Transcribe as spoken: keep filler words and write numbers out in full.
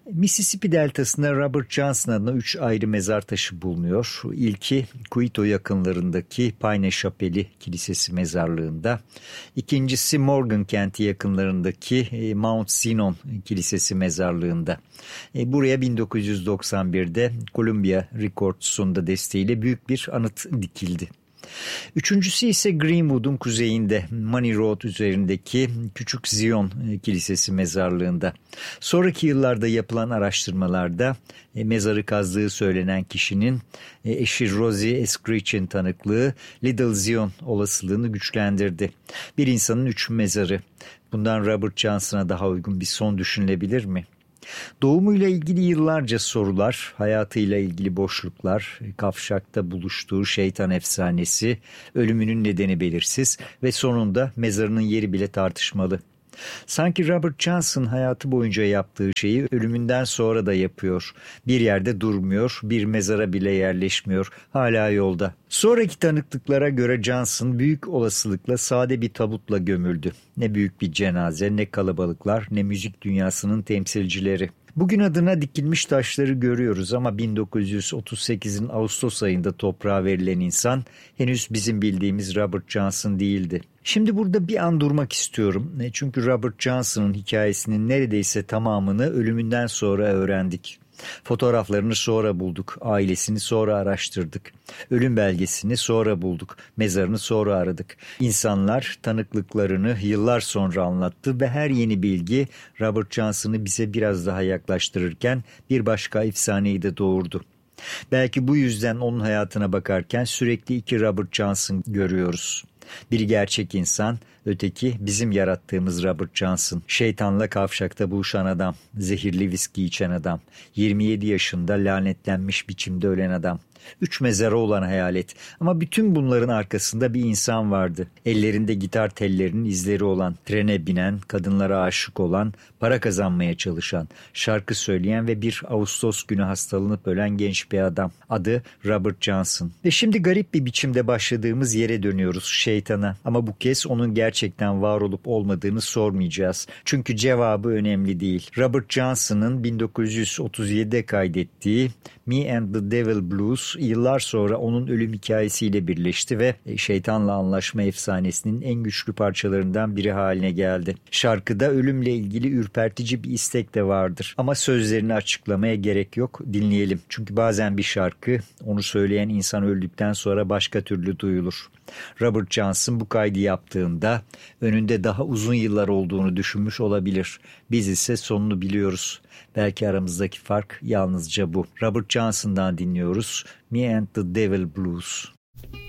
Mississippi deltasında Robert Johnson adına üç ayrı mezar taşı bulunuyor. İlki Quito yakınlarındaki Payne Şapeli Kilisesi mezarlığında. İkincisi Morgan kenti yakınlarındaki Mount Zion Kilisesi mezarlığında. Buraya bin dokuz yüz doksan birde Columbia Records'un da desteğiyle büyük bir anıt dikildi. Üçüncüsü ise Greenwood'un kuzeyinde Money Road üzerindeki Küçük Zion Kilisesi mezarlığında. Sonraki yıllarda yapılan araştırmalarda e, mezarı kazdığı söylenen kişinin e, eşi Rosie Eskrich'in tanıklığı Little Zion olasılığını güçlendirdi. Bir insanın üç mezarı. Bundan Robert Johnson'a daha uygun bir son düşünülebilir mi? Doğumuyla ilgili yıllarca sorular, hayatıyla ilgili boşluklar, kavşakta buluştuğu şeytan efsanesi, ölümünün nedeni belirsiz ve sonunda mezarının yeri bile tartışmalı. Sanki Robert Johnson hayatı boyunca yaptığı şeyi ölümünden sonra da yapıyor. Bir yerde durmuyor, bir mezara bile yerleşmiyor, hala yolda. Sonraki tanıklıklara göre Johnson büyük olasılıkla sade bir tabutla gömüldü. Ne büyük bir cenaze, ne kalabalıklar, ne müzik dünyasının temsilcileri. Bugün adına dikilmiş taşları görüyoruz ama bin dokuz yüz otuz sekizin Ağustos ayında toprağa verilen insan henüz bizim bildiğimiz Robert Johnson değildi. Şimdi burada bir an durmak istiyorum. Çünkü Robert Johnson'ın hikayesinin neredeyse tamamını ölümünden sonra öğrendik. Fotoğraflarını sonra bulduk, ailesini sonra araştırdık. Ölüm belgesini sonra bulduk, mezarını sonra aradık. İnsanlar tanıklıklarını yıllar sonra anlattı ve her yeni bilgi Robert Johnson'ı bize biraz daha yaklaştırırken bir başka efsaneyi de doğurdu. Belki bu yüzden onun hayatına bakarken sürekli iki Robert Johnson görüyoruz. Biri gerçek insan, öteki bizim yarattığımız Robert Johnson. Şeytanla kavşakta buluşan adam, zehirli viski içen adam, yirmi yedi yaşında lanetlenmiş biçimde ölen adam. Üç mezarı olan hayalet ama bütün bunların arkasında bir insan vardı. Ellerinde gitar tellerinin izleri olan, trene binen, kadınlara aşık olan, para kazanmaya çalışan, şarkı söyleyen ve bir Ağustos günü hastalanıp ölen genç bir adam. Adı Robert Johnson. Ve şimdi garip bir biçimde başladığımız yere dönüyoruz, şeytana. Ama bu kez onun gerçekten var olup olmadığını sormayacağız. Çünkü cevabı önemli değil. Robert Johnson'ın bin dokuz yüz otuz yedide kaydettiği Me and the Devil Blues yıllar sonra onun ölüm hikayesiyle birleşti ve şeytanla anlaşma efsanesinin en güçlü parçalarından biri haline geldi. Şarkıda ölümle ilgili ürpertici bir istek de vardır. Ama sözlerini açıklamaya gerek yok, dinleyelim. Çünkü bazen bir şarkı onu söyleyen insan öldükten sonra başka türlü duyulur. Robert Johnson bu kaydı yaptığında önünde daha uzun yıllar olduğunu düşünmüş olabilir. Biz ise sonunu biliyoruz. Belki aramızdaki fark yalnızca bu. Robert Johnson'dan dinliyoruz. Me and the Devil Blues.